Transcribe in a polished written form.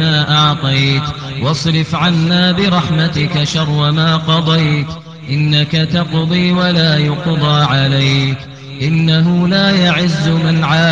بما أعطيت واصرف عنا برحمتك شر ما قضيت إنك تقضي ولا يقضى عليك إنه لا يعز من عادى